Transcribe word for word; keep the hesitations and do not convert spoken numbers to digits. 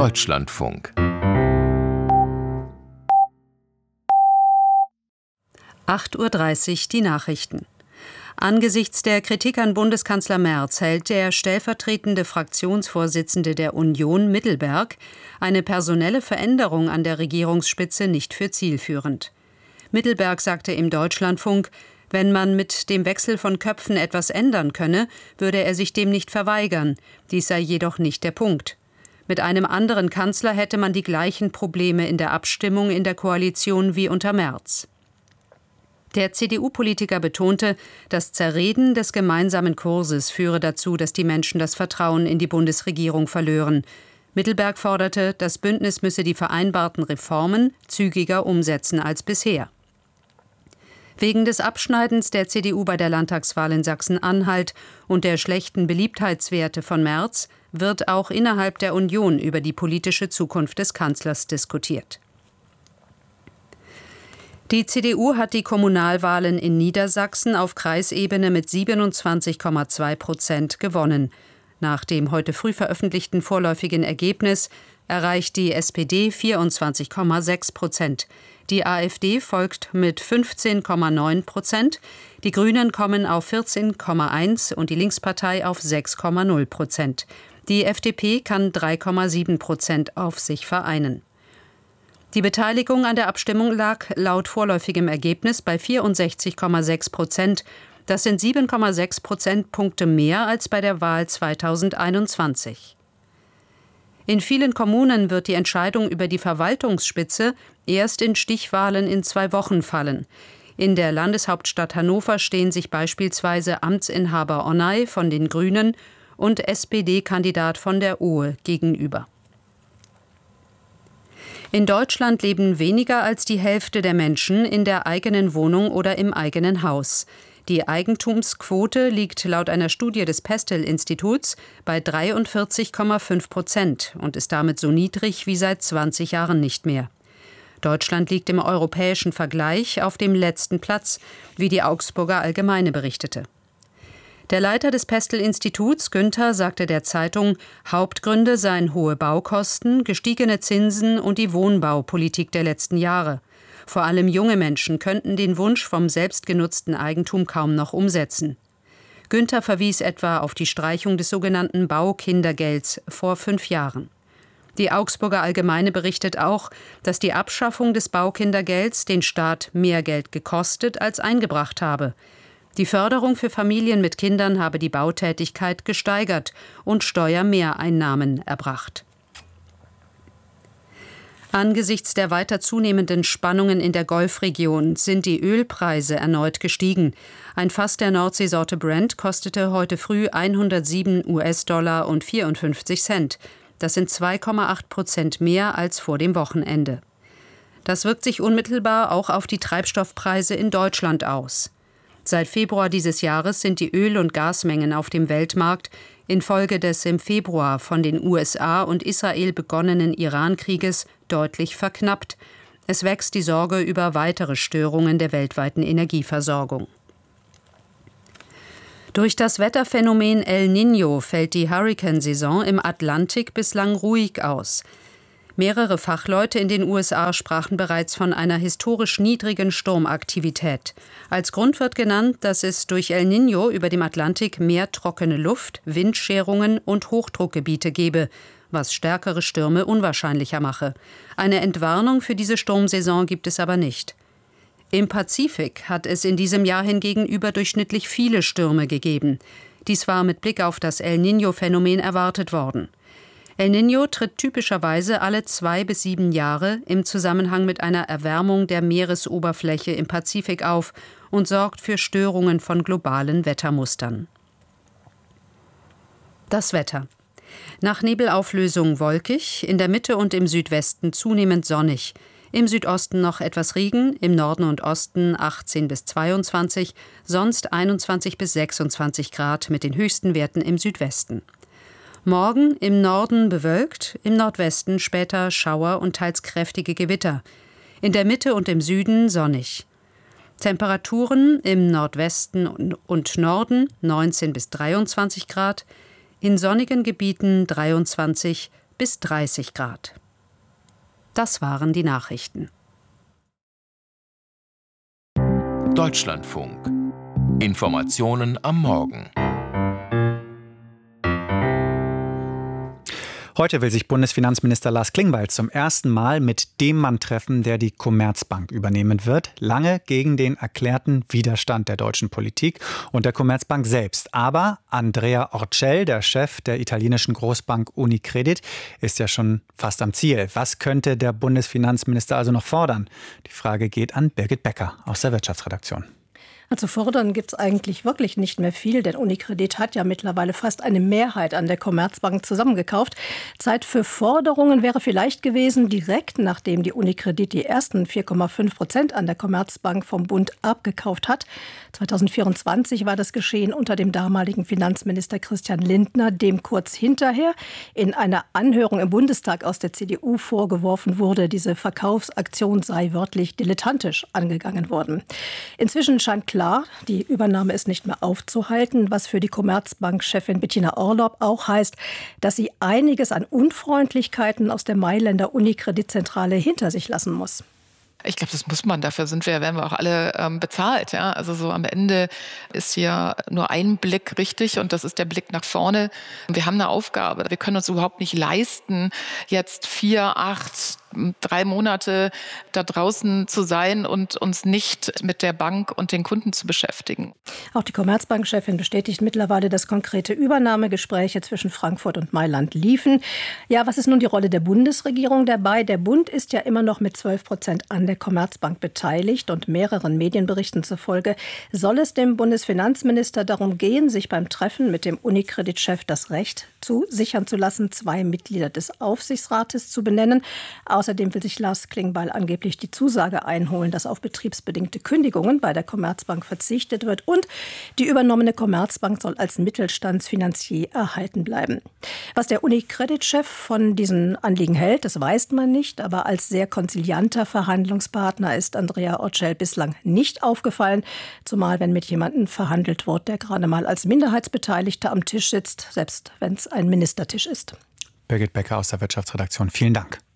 Deutschlandfunk. acht Uhr dreißig die Nachrichten. Angesichts der Kritik an Bundeskanzler Merz hält der stellvertretende Fraktionsvorsitzende der Union, Mittelberg, eine personelle Veränderung an der Regierungsspitze nicht für zielführend. Mittelberg sagte im Deutschlandfunk, wenn man mit dem Wechsel von Köpfen etwas ändern könne, würde er sich dem nicht verweigern. Dies sei jedoch nicht der Punkt. Mit einem anderen Kanzler hätte man die gleichen Probleme in der Abstimmung in der Koalition wie unter Merz. Der C D U-Politiker betonte, das Zerreden des gemeinsamen Kurses führe dazu, dass die Menschen das Vertrauen in die Bundesregierung verlören. Mittelberg forderte, das Bündnis müsse die vereinbarten Reformen zügiger umsetzen als bisher. Wegen des Abschneidens der C D U bei der Landtagswahl in Sachsen-Anhalt und der schlechten Beliebtheitswerte von Merz wird auch innerhalb der Union über die politische Zukunft des Kanzlers diskutiert. Die C D U hat die Kommunalwahlen in Niedersachsen auf Kreisebene mit siebenundzwanzig Komma zwei Prozent gewonnen. Nach dem heute früh veröffentlichten vorläufigen Ergebnis erreicht die S P D vierundzwanzig Komma sechs Prozent. Die AfD folgt mit fünfzehn Komma neun Prozent, die Grünen kommen auf vierzehn Komma eins und die Linkspartei auf sechs Komma null Prozent. Die F D P kann drei Komma sieben Prozent auf sich vereinen. Die Beteiligung an der Abstimmung lag laut vorläufigem Ergebnis bei vierundsechzig Komma sechs Prozent. Das sind sieben Komma sechs Prozentpunkte mehr als bei der Wahl zweitausendeinundzwanzig. In vielen Kommunen wird die Entscheidung über die Verwaltungsspitze erst in Stichwahlen in zwei Wochen fallen. In der Landeshauptstadt Hannover stehen sich beispielsweise Amtsinhaber Onay von den Grünen und S P D-Kandidat von der Ohe gegenüber. In Deutschland leben weniger als die Hälfte der Menschen in der eigenen Wohnung oder im eigenen Haus. Die Eigentumsquote liegt laut einer Studie des Pestel-Instituts bei dreiundvierzig Komma fünf Prozent und ist damit so niedrig wie seit zwanzig Jahren nicht mehr. Deutschland liegt im europäischen Vergleich auf dem letzten Platz, wie die Augsburger Allgemeine berichtete. Der Leiter des Pestel-Instituts, Günther, sagte der Zeitung, Hauptgründe seien hohe Baukosten, gestiegene Zinsen und die Wohnbaupolitik der letzten Jahre. Vor allem junge Menschen könnten den Wunsch vom selbstgenutzten Eigentum kaum noch umsetzen. Günther verwies etwa auf die Streichung des sogenannten Baukindergelds vor fünf Jahren. Die Augsburger Allgemeine berichtet auch, dass die Abschaffung des Baukindergelds den Staat mehr Geld gekostet als eingebracht habe. Die Förderung für Familien mit Kindern habe die Bautätigkeit gesteigert und Steuermehreinnahmen erbracht. Angesichts der weiter zunehmenden Spannungen in der Golfregion sind die Ölpreise erneut gestiegen. Ein Fass der Nordseesorte Brent kostete heute früh hundertsieben US-Dollar und vierundfünfzig Cent. Das sind zwei Komma acht Prozent mehr als vor dem Wochenende. Das wirkt sich unmittelbar auch auf die Treibstoffpreise in Deutschland aus. Seit Februar dieses Jahres sind die Öl- und Gasmengen auf dem Weltmarkt infolge des im Februar von den U S A und Israel begonnenen Iran-Krieges deutlich verknappt. Es wächst die Sorge über weitere Störungen der weltweiten Energieversorgung. Durch das Wetterphänomen El Niño fällt die Hurrikansaison im Atlantik bislang ruhig aus. Mehrere Fachleute in den U S A sprachen bereits von einer historisch niedrigen Sturmaktivität. Als Grund wird genannt, dass es durch El Niño über dem Atlantik mehr trockene Luft, Windscherungen und Hochdruckgebiete gebe, was stärkere Stürme unwahrscheinlicher mache. Eine Entwarnung für diese Sturmsaison gibt es aber nicht. Im Pazifik hat es in diesem Jahr hingegen überdurchschnittlich viele Stürme gegeben. Dies war mit Blick auf das El Niño-Phänomen erwartet worden. El Niño tritt typischerweise alle zwei bis sieben Jahre im Zusammenhang mit einer Erwärmung der Meeresoberfläche im Pazifik auf und sorgt für Störungen von globalen Wettermustern. Das Wetter. Nach Nebelauflösung wolkig, in der Mitte und im Südwesten zunehmend sonnig. Im Südosten noch etwas Regen, im Norden und Osten achtzehn bis zweiundzwanzig, sonst einundzwanzig bis sechsundzwanzig Grad mit den höchsten Werten im Südwesten. Morgen im Norden bewölkt, im Nordwesten später Schauer und teils kräftige Gewitter. In der Mitte und im Süden sonnig. Temperaturen im Nordwesten und Norden neunzehn bis dreiundzwanzig Grad, in sonnigen Gebieten dreiundzwanzig bis dreißig Grad. Das waren die Nachrichten. Deutschlandfunk. Informationen am Morgen. Heute will sich Bundesfinanzminister Lars Klingbeil zum ersten Mal mit dem Mann treffen, der die Commerzbank übernehmen wird. Lange gegen den erklärten Widerstand der deutschen Politik und der Commerzbank selbst. Aber Andrea Orcel, der Chef der italienischen Großbank Unicredit, ist ja schon fast am Ziel. Was könnte der Bundesfinanzminister also noch fordern? Die Frage geht an Birgit Becker aus der Wirtschaftsredaktion. Zu fordern gibt es eigentlich wirklich nicht mehr viel, denn Unicredit hat ja mittlerweile fast eine Mehrheit an der Commerzbank zusammengekauft. Zeit für Forderungen wäre vielleicht gewesen, direkt nachdem die Unicredit die ersten vier Komma fünf Prozent an der Commerzbank vom Bund abgekauft hat. zwanzig vierundzwanzig war das geschehen unter dem damaligen Finanzminister Christian Lindner, dem kurz hinterher in einer Anhörung im Bundestag aus der C D U vorgeworfen wurde, diese Verkaufsaktion sei wörtlich dilettantisch angegangen worden. Inzwischen scheint klar, Klar, die Übernahme ist nicht mehr aufzuhalten, was für die Commerzbank-Chefin Bettina Orlopp auch heißt, dass sie einiges an Unfreundlichkeiten aus der Mailänder Unicredit-Zentrale hinter sich lassen muss. Ich glaube, das muss man. Dafür sind wir, werden wir auch alle ähm, bezahlt. Ja? Also so am Ende ist hier nur ein Blick richtig und das ist der Blick nach vorne. Wir haben eine Aufgabe. Wir können uns überhaupt nicht leisten, jetzt vier, acht, drei Monate da draußen zu sein und uns nicht mit der Bank und den Kunden zu beschäftigen. Auch die Commerzbank-Chefin bestätigt mittlerweile, dass konkrete Übernahmegespräche zwischen Frankfurt und Mailand liefen. Ja, was ist nun die Rolle der Bundesregierung dabei? Der Bund ist ja immer noch mit zwölf Prozent an der Commerzbank beteiligt und mehreren Medienberichten zufolge soll es dem Bundesfinanzminister darum gehen, sich beim Treffen mit dem Unicredit-Chef das Recht zu sichern zu lassen, zwei Mitglieder des Aufsichtsrates zu benennen. Außerdem will sich Lars Klingbeil angeblich die Zusage einholen, dass auf betriebsbedingte Kündigungen bei der Commerzbank verzichtet wird und die übernommene Commerzbank soll als Mittelstandsfinanzier erhalten bleiben. Was der Unicredit-Chef von diesen Anliegen hält, das weiß man nicht, aber als sehr konzilianter Verhandlungspartner ist Andrea Orcel bislang nicht aufgefallen, zumal wenn mit jemandem verhandelt wird, der gerade mal als Minderheitsbeteiligter am Tisch sitzt, selbst wenn es ein Ministertisch ist. Birgit Becker aus der Wirtschaftsredaktion, vielen Dank.